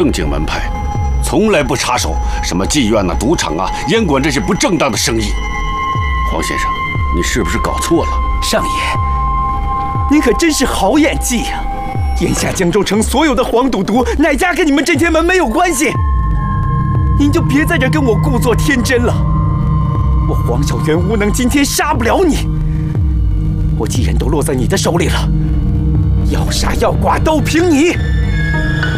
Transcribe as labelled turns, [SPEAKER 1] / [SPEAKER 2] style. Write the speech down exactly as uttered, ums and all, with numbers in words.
[SPEAKER 1] 正经门派，从来不插手什么妓院呐、赌场啊，严管这些不正当的生意。黄先生，你是不是搞错了？
[SPEAKER 2] 上爷，您可真是好演技呀！眼下江州城所有的黄赌毒，哪家跟你们镇天门没有关系？您就别在这跟我故作天真了。我黄小元无能，今天杀不了你。我既然都落在你的手里了，要杀要剐都凭你。